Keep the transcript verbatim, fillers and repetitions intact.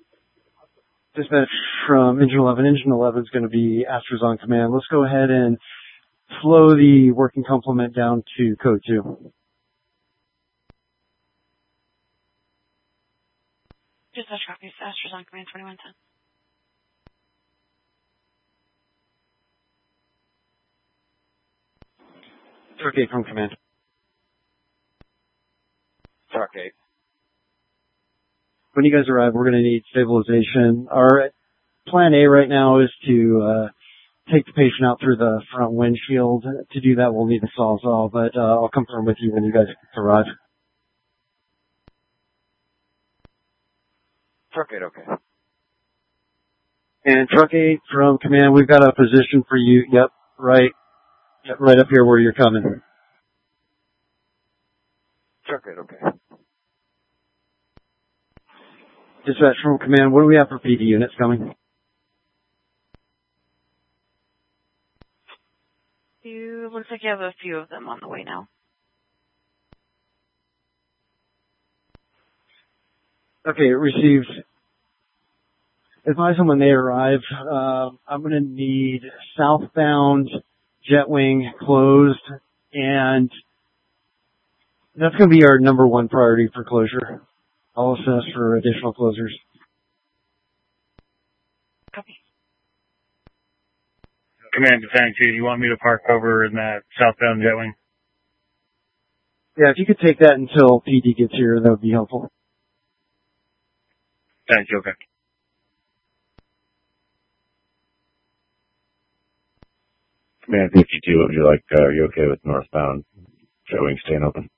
Dispatch from Engine eleven. Engine eleven is going to be Astra's on command. Let's go ahead and slow the working complement down to code two. Dispatch copies. Astra's on command twenty-one ten. Truck eight from command. Truck eight. When you guys arrive, we're going to need stabilization. Our plan A right now is to uh, take the patient out through the front windshield. To do that, we'll need the Sawzall, but uh, I'll confirm with you when you guys arrive. Truck eight, okay. And Truck eight from command, we've got a position for you. Yep, right, yep, right up here where you're coming. Truck eight, okay. Dispatch from command, what do we have for P D units coming? You looks like you have a few of them on the way now. Okay, received. Advise them when they arrive. Uh, I'm going to need southbound Jetwing closed, and that's going to be our number one priority for closure. I'll assess for additional closures. Copy. Command to Fang two, you want me to park over in that southbound Jetwing? Yeah, if you could take that until P D gets here, that would be helpful. Thank you, okay. Command fifty-two, would you like, uh, are you okay with northbound Jetwing staying open?